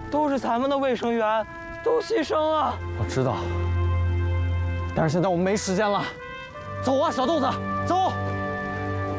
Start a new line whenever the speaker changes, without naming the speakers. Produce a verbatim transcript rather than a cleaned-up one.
都是咱们的卫生员，都牺牲了。
我知道，但是现在我们没时间了，走啊，小豆子，走。